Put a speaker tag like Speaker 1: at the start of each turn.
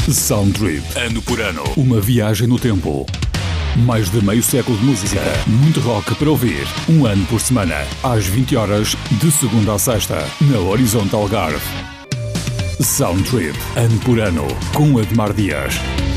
Speaker 1: Soundtrip. Ano por ano. Uma viagem no tempo. Mais de meio século de música. Muito rock para ouvir. Um ano por semana. Às 20 horas, de segunda a sexta. Na Horizonte Algarve. Soundtrip. Ano por ano. Com Admar Dias.